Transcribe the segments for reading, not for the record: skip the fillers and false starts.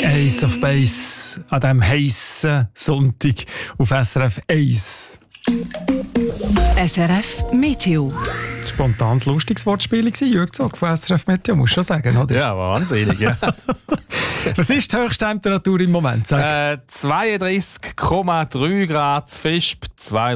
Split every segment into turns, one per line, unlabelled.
Ace of Base an diesem heissen Sonntag auf SRF 1.
SRF Meteo.
Spontanes, lustiges Wortspiel war, Jürg Zog von SRF Meteo, musst du schon sagen, oder?
Ja, wahnsinnig, ja.
Was ist die Höchsttemperatur im Moment?
32,3 Grad Visp,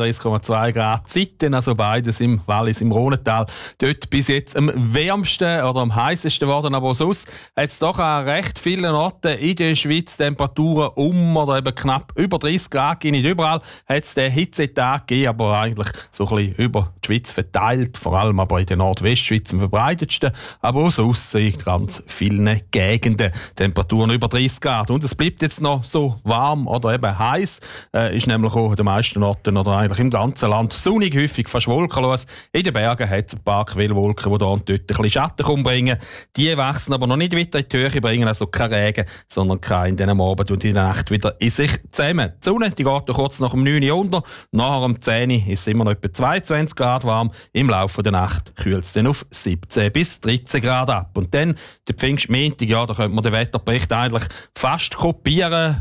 32,2 Grad Zitten, also beides im Wallis im Rhonental. Dort bis jetzt am wärmsten oder am heißesten geworden, aber sonst hat es doch an recht vielen Orten in der Schweiz Temperaturen oder eben knapp über 30 Grad. Nicht überall hat es den Hitzetag gegeben, aber eigentlich so ein bisschen über die Schweiz verteilt, vor allem aber in der Nordwestschweiz am verbreitetsten, aber auch sonst in ganz vielen Gegenden Temperaturen über 30 Grad. Und es bleibt jetzt noch so warm oder eben heiß. Ist nämlich auch in den meisten Orten oder eigentlich im ganzen Land sonnig, häufig fast wolkenlos. In den Bergen hat es ein paar Quellwolken, die da und dort ein bisschen Schatten bringen. Die wachsen aber noch nicht weiter in die Höhe, bringen also keinen Regen, sondern keinen am Abend und in der Nacht wieder in sich zusammen. Die Sonne die geht kurz nach dem 9 Uhr unter. Nachher um 10 Uhr ist es immer noch etwa 22 Grad warm. Im Laufe der Nacht kühlt es dann auf 17 bis 13 Grad ab. Und dann, der Pfingstmontag, ja, da könnte man den Wetterbericht eigentlich fast kopieren.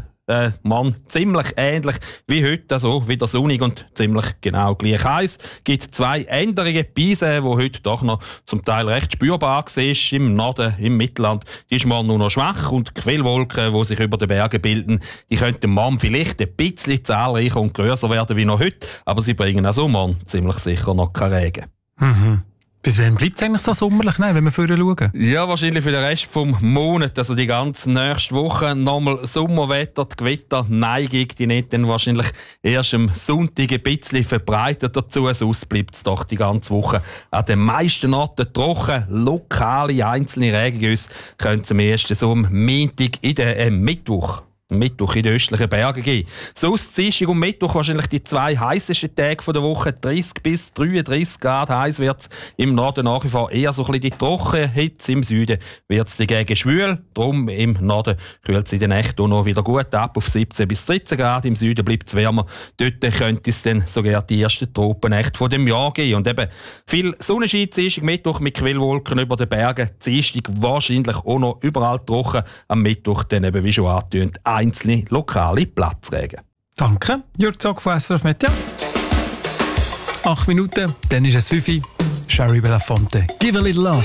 Ziemlich ähnlich wie heute, also wieder sonnig und ziemlich genau gleich heiß. Es gibt zwei Änderungen. Die Beise, die heute doch noch zum Teil recht spürbar ist, im Norden, im Mittelland, die ist morgen nur noch schwach und die Quellwolken, die sich über den Bergen bilden, die könnten morgen vielleicht ein bisschen zahlreicher und grösser werden wie noch heute, aber sie bringen also morgen ziemlich sicher noch keinen Regen.
Mhm. Bis wann bleibt es eigentlich so sommerlich, wenn wir vorher schauen?
Ja, wahrscheinlich für den Rest des Monats, also die ganze nächste Woche nochmal Sommerwetter, die Gewitterneigung, die nimmt dann wahrscheinlich erst am Sonntag ein bisschen verbreitet dazu, sonst bleibt es doch die ganze Woche an den meisten Orten trocken. Lokale einzelne Regengüsse können es am ersten so am Montag in den Mittwoch in den östlichen Bergen geben. Sonst Dienstag und Mittwoch wahrscheinlich die zwei heißesten Tage der Woche. 30 bis 33 Grad heiß wird es im Norden nach wie vor eher so ein bisschen die Trockenhitze. Im Süden wird es dagegen schwül. Darum im Norden kühlt es in der Nacht auch noch wieder gut ab auf 17 bis 13 Grad. Im Süden bleibt es wärmer. Dort könnte es dann sogar die ersten Tropennächte von dem Jahr geben. Und eben viel Sonnenschein, Dienstag, Mittwoch mit Quellwolken über den Bergen. Dienstag wahrscheinlich auch noch überall trocken. Am Mittwoch dann eben, wie schon angetönt, einzelne lokale Platzregen.
Danke, Jürg Zog von SRF Meteo. 8 Minuten, dann ist es 5 Uhr. Sherry Belafonte, Give a Little Love.